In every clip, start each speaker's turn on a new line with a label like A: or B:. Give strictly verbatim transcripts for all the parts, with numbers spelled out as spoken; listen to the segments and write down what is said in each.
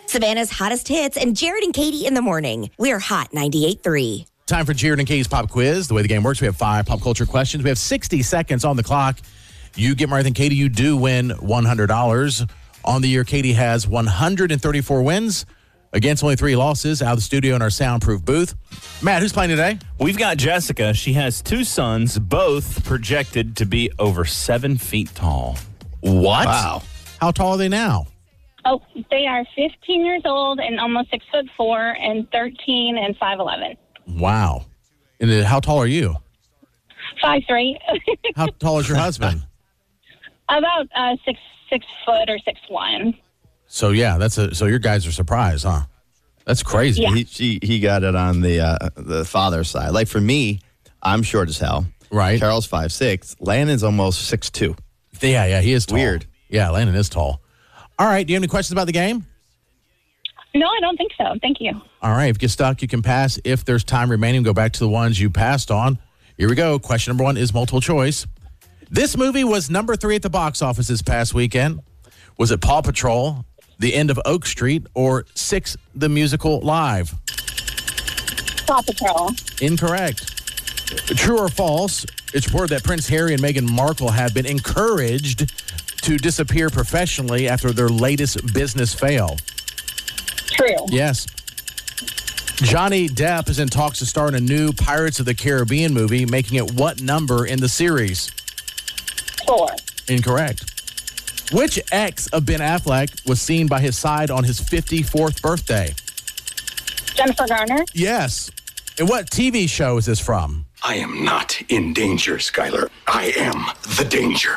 A: Savannah's hottest hits, and Jared and Katie in the morning. We're Hot ninety-eight point three.
B: Time for Jared and Katie's pop quiz. The way the game works, we have five pop culture questions. We have sixty seconds on the clock. You get more right than Katie, you do win one hundred dollars. On the year, Katie has one hundred thirty-four wins against only three losses out of the studio in our soundproof booth. Matt, who's playing today?
C: We've got Jessica. She has two sons, both projected to be over seven feet tall.
B: What?
D: Wow.
B: How tall are they now?
E: Oh, they are fifteen years old and almost six foot four, and thirteen and five eleven.
B: Wow. And then how tall are you?
E: Five three.
B: How tall is your husband?
E: About uh, six six foot or six one.
B: So yeah, that's a so your guys are surprised, huh? That's crazy.
E: Yeah.
D: He, she, he got it on the uh, the father's side. Like for me, I'm short as hell.
B: Right.
D: Carol's five six. Landon's almost six two.
B: Yeah, yeah, he is tall.
D: Weird.
B: Yeah, Landon is tall. All right, do you have any questions about the game?
E: No, I don't think so. Thank you.
B: All right, if you get stuck, you can pass. If there's time remaining, go back to the ones you passed on. Here we go. Question number one is multiple choice. This movie was number three at the box office this past weekend. Was it Paw Patrol, The End of Oak Street, or Six, the Musical Live?
E: Paw Patrol.
B: Incorrect. True or false, it's reported that Prince Harry and Meghan Markle have been encouraged to disappear professionally after their latest business fail.
E: True.
B: Yes. Johnny Depp is in talks to star in a new Pirates of the Caribbean movie, making it what number in the series?
E: Four.
B: Incorrect. Which ex of Ben Affleck was seen by his side on his fifty-fourth birthday?
E: Jennifer Garner.
B: Yes. And what T V show is this from?
F: I am not in danger, Skylar. I am the danger.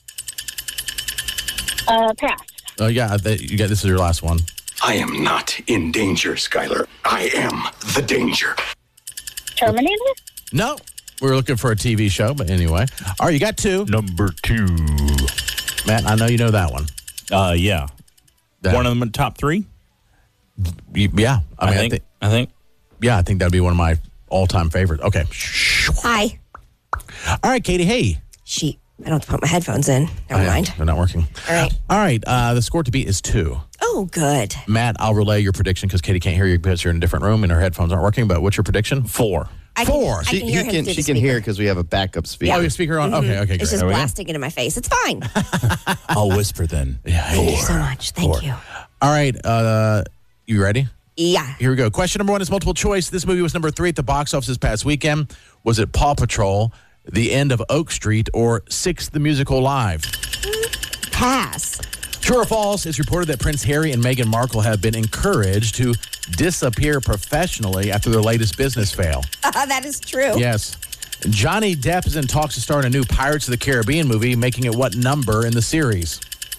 E: Uh, pass.
B: Oh, yeah, th- you got this is your last one.
F: I am not in danger, Skylar. I am the danger.
E: Terminator.
B: No. We were looking for a T V show, but anyway. All right, you got two.
C: Number two.
B: Matt, I know you know that one.
C: Uh, yeah.
B: That-
C: One of them in the top three?
B: Y- Yeah. I,
C: I,
B: mean, I
C: think.
B: thi-
C: I think.
B: yeah, I think that'd be one of my all-time favorites. Okay.
A: Hi.
B: All right, Katie, hey.
A: She. I don't have to put my headphones in. Never
B: Oh, yeah,
A: mind.
B: They're not working.
A: All right.
B: All right, uh, the score to beat is two.
A: Oh, good.
B: Matt, I'll relay your prediction because Katie can't hear you because you're in a different room and her headphones aren't working. But what's your prediction?
C: Four.
A: I
B: Four.
A: Can, I
D: She,
A: can
D: he
A: hear him
D: can,
A: through
D: she
A: the
D: can
A: speaker.
D: hear because we have a backup speaker.
B: Oh, your speaker on? Okay, okay, great.
A: It's just
C: There we go.
A: blasting into my face. It's fine.
C: I'll whisper then.
B: Yeah,
A: Thank you so much. Thank
B: Four.
A: you.
B: All right, uh, you ready?
A: Yeah.
B: Here we go. Question number one is multiple choice. This movie was number three at the box office this past weekend. Was it Paw Patrol, The End of Oak Street, or Six, the Musical Live?
A: Pass.
B: True or false, it's reported that Prince Harry and Meghan Markle have been encouraged to disappear professionally after their latest business fail.
A: Uh, that is true.
B: Yes. Johnny Depp is in talks to star in a new Pirates of the Caribbean movie, making it what number in the series?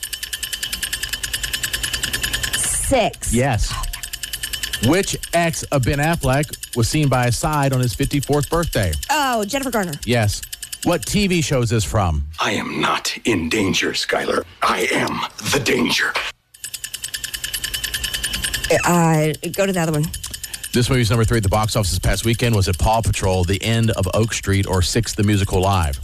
A: Six.
B: Yes. Which ex of Ben Affleck was seen by his side on his fifty-fourth birthday?
A: Oh, Jennifer Garner.
B: Yes. What T V show is this from?
F: I am not in danger, Skylar. I am the danger.
A: Uh, go to the other one.
B: This movie's number three at the box office this past weekend. Was it Paw Patrol, The End of Oak Street, or Six, the Musical Live?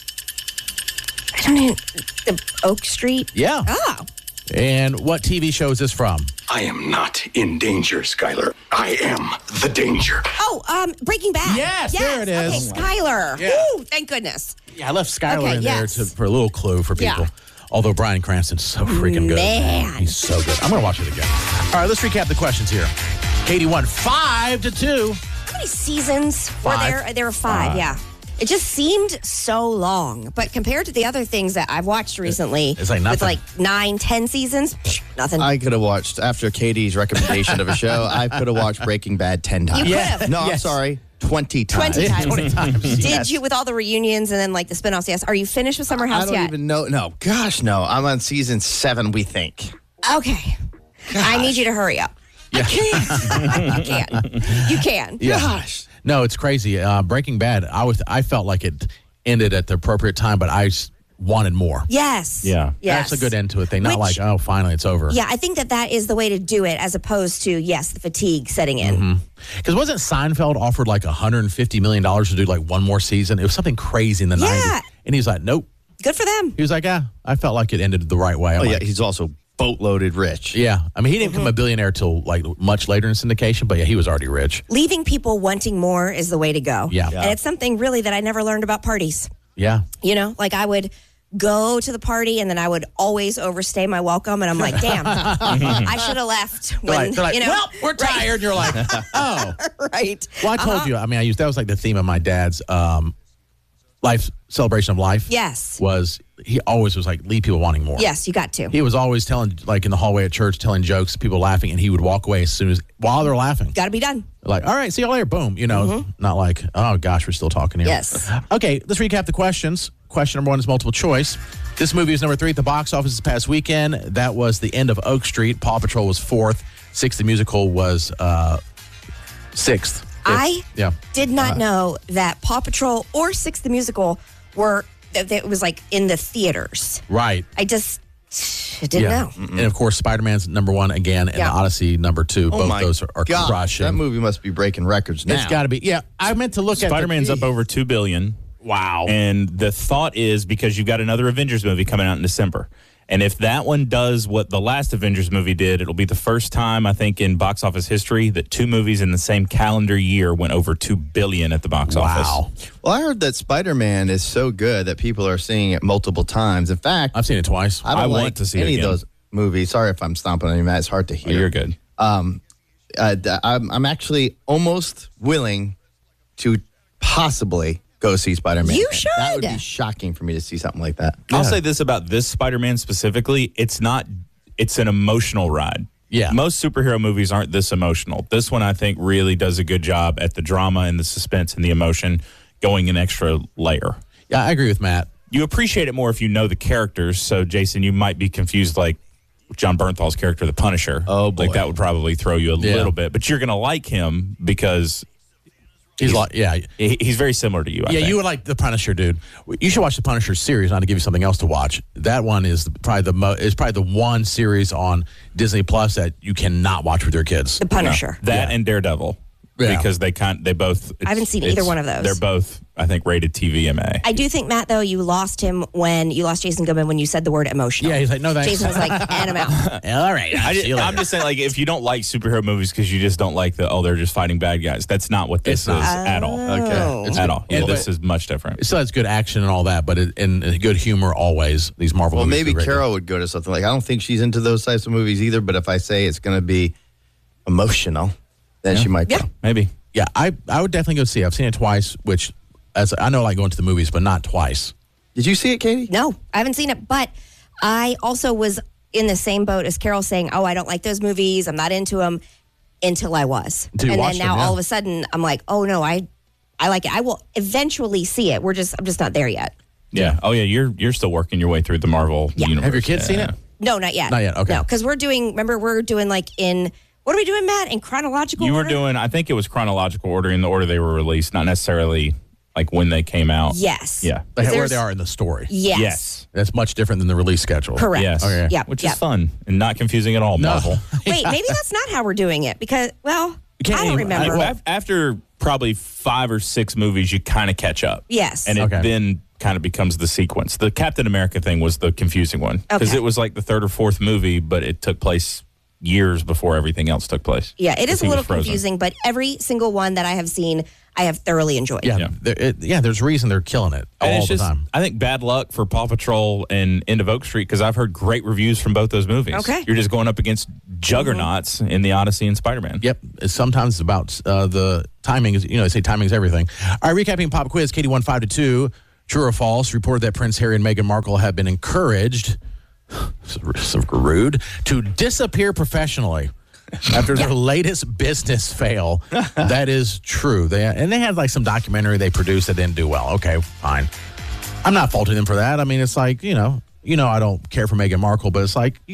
A: I don't know. The Oak Street.
B: Yeah.
A: Oh.
B: And what T V show is this from?
F: I am not in danger, Skylar. I am the danger.
A: Oh, um, Breaking Bad.
B: Yes, there it is.
A: Okay, Skylar.
B: Yeah.
A: Woo, thank goodness.
B: Yeah, I left Skylar
A: Okay,
B: in
A: yes.
B: there to, for a little clue for people.
A: Yeah.
B: Although Bryan Cranston's so freaking good.
A: Man.
B: He's so good. I'm going to watch it again. All right, let's recap the questions here. Katie won five to two.
A: How many seasons were
B: Five.
A: there? There were five,
B: Five.
A: yeah. It just seemed so long. But compared to the other things that I've watched recently,
B: It's like
A: with
B: nothing.
A: like nine, ten seasons, psh, nothing.
D: I could have watched, after Katie's recommendation of a show, I could have watched Breaking Bad ten times.
A: You could have.
D: No, I'm
B: Yes.
D: sorry, twenty times.
A: twenty times.
B: twenty times.
A: Did
D: Yes.
A: you, with all the reunions and then like the spinoffs, yes. Are you finished with Summer
D: I
A: House
D: don't
A: yet?
D: even know. No, gosh, no. I'm on season seven, we think.
A: Okay. I need you to hurry up.
B: Yeah.
A: You can. You can.
D: Gosh.
B: No, it's crazy. Uh, Breaking Bad, I was I felt like it ended at the appropriate time, but I s- wanted more.
A: Yes.
C: Yeah.
A: Yes.
B: That's a good end to a thing. Not
A: Which-
B: like, oh, finally it's over.
A: Yeah, I think that that is the way to do it as opposed to, yes, the fatigue setting in.
B: Because wasn't Seinfeld offered like one hundred fifty million dollars to do like one more season? It was something crazy in the
A: Yeah.
B: nineties. And he's like, nope.
A: Good for them.
B: He was like, ah, I felt like it ended the right way. I'm
D: Oh, yeah,
B: like,
D: he's also boatloaded rich.
B: Yeah. I mean, he didn't become a billionaire till like much later in syndication, but yeah, he was already rich.
A: Leaving people wanting more is the way to go.
B: Yeah.
A: And it's something really that I never learned about parties.
B: Yeah.
A: You know, like I would go to the party and then I would always overstay my welcome. And I'm like, damn, I should have left. When,
B: They're like, they're like,
A: you know,
B: well, we're tired. And you're like, oh.
A: right.
B: Well, I told you, I mean, I used that was like the theme of my dad's um, life celebration of life.
A: Yes.
B: Was he always was like, leave people wanting more.
A: Yes, you got to.
B: He was always telling, like in the hallway at church, telling jokes, people laughing, and he would walk away as soon as, while they're laughing.
A: Got to be done.
B: Like, all right, see you later. Boom. You know, mm-hmm. Not like, oh gosh, we're still talking here.
A: Yes.
B: Okay, let's recap the questions. Question number one is multiple choice. This movie is number three at the box office this past weekend. That was The End of Oak Street. Paw Patrol was fourth. Six, the musical, was uh, sixth.
A: I
B: yeah.
A: did not
B: Uh,
A: know that Paw Patrol or Six the Musical were, that that it was like in the theaters.
B: Right.
A: I just I didn't
B: Yeah.
A: know.
B: And of course, Spider-Man's number one again, and
A: Yeah.
B: The Odyssey number two.
D: Oh
B: Both
D: my
B: those are, are
D: gosh,
B: crushing.
D: that movie must be breaking records now.
B: It's got to be. Yeah, I meant to look at
C: Spider-Man's
B: the,
C: up over two billion.
B: Wow.
C: And the thought is because you've got another Avengers movie coming out in December. And if that one does what the last Avengers movie did, it'll be the first time, I think, in box office history that two movies in the same calendar year went over two billion at the box office.
B: Wow.
D: Well, I heard that Spider-Man is so good that people are seeing it multiple times. In fact,
B: I've seen it twice.
D: I don't
C: I
D: like
C: want to see it
D: any of
C: again.
D: those movies. Sorry if I'm stomping on you, Matt. It's hard to
C: Oh,
D: hear.
C: you're good.
D: Um, uh, th- I'm, I'm actually almost willing to possibly go see Spider-Man.
A: You
D: again. That would
A: should.
D: be shocking for me to see something like that.
C: I'll say this about this Spider-Man specifically. It's not, it's an emotional ride.
B: Yeah.
C: Most superhero movies aren't this emotional. This one, I think, really does a good job at the drama and the suspense and the emotion going an extra layer.
B: Yeah, I agree with Matt.
C: You appreciate it more if you know the characters. So, Jason, you might be confused like John Bernthal's character, the Punisher.
D: Oh, boy.
C: Like that would probably throw you a
B: Yeah.
C: little bit. But you're going to like him because
B: He's like, yeah.
C: he- he's very similar to you, I
B: Yeah,
C: think.
B: you would like The Punisher, dude. You should watch The Punisher series, not to give you something else to watch. That one is probably the mo- is probably the one series on Disney Plus that you cannot watch with your kids.
A: The Punisher.
C: That
B: Yeah.
C: and Daredevil.
B: Yeah.
C: Because they kind they both.
A: I haven't seen either
C: it's-
A: one of those.
C: They're both, I think, rated T V M A.
A: I do think, Matt, though, you lost him when you lost Jason Goodman when you said the word emotional.
B: Yeah, he's like, no, thanks.
A: Jason was like, and I'm out.
B: All right.
C: I
B: see you
C: just, I'm
B: later.
C: just saying, like, if you don't like superhero movies because you just don't like the oh, they're just fighting bad guys. That's not what this
B: It's not.
C: is at all.
A: Okay.
B: It's
C: at
B: good.
C: all. Yeah,
B: Well,
C: this
B: but-
C: is much different.
B: It still has good action and all that, but it, and, and good humor always. These Marvel
D: Well,
B: movies.
D: maybe
B: do great.
D: Carol would go to something like, I don't think she's into those types of movies either, but if I say it's going to be emotional, then she might
A: Yeah.
D: go.
C: Maybe.
B: Yeah, I, I would definitely go see it. I've seen it twice, which as I know I like going to the movies, but not twice.
D: Did you see it, Katie?
A: No, I haven't seen it, but I also was in the same boat as Carol saying, oh, I don't like those movies. I'm not into them until I was.
B: Until you
A: and then
B: watched
A: now
B: them, yeah.
A: all of a sudden I'm like, oh, no, I I like it. I will eventually see it. We're just, I'm just not there yet.
C: Yeah. Oh, yeah. You're you're still working your way through the Marvel
A: Yeah.
C: universe.
B: Have your kids seen
C: Yeah.
B: it?
A: No, not yet.
B: Not yet, okay.
A: No, because we're doing, remember, we're doing like in, what are we doing, Matt? In chronological
C: You were
A: order?
C: doing, I think it was chronological order in the order they were released, not necessarily like when they came out.
A: Yes.
C: Yeah.
B: Like where
A: There's-
B: they are in the story.
A: Yes.
C: Yes.
B: That's much different than the release schedule.
A: Correct.
C: Yes.
B: Okay.
A: Yeah.
C: Which
A: yeah.
C: is fun and not confusing at all,
B: No.
C: Marvel.
A: Wait, maybe that's not how we're doing it because, well,
B: can't
A: I don't
B: even-
A: remember.
B: I-
C: Af- After probably five or six movies, you kind of catch up.
A: Yes.
C: And it
B: Okay.
C: then kind of becomes the sequence. The Captain America thing was the confusing one because
A: Okay.
C: it was like the third or fourth movie, but it took place years before everything else took place.
A: Yeah, it
C: The
A: is a
C: thing was
A: little
C: frozen.
A: confusing, but every single one that I have seen, I have thoroughly enjoyed.
B: Yeah,
C: Yeah.
B: there- it- yeah. There's a reason they're killing it all
C: And it's
B: the
C: just,
B: time.
C: I think bad luck for Paw Patrol and End of Oak Street because I've heard great reviews from both those movies.
A: Okay.
C: You're just going up against juggernauts in the Odyssey and Spider-Man.
B: Yep. It's sometimes it's about uh, the timing. Is you know they say timing is everything. All right, recapping pop quiz. Katie won five to two. True or false? Reported that Prince Harry and Meghan Markle have been encouraged. So, so rude to disappear professionally after their latest business fail. That is true. They and they had like some documentary they produced that didn't do well. Okay, fine. I'm not faulting them for that. I mean, it's like you know, you know, I don't care for Meghan Markle, but it's like.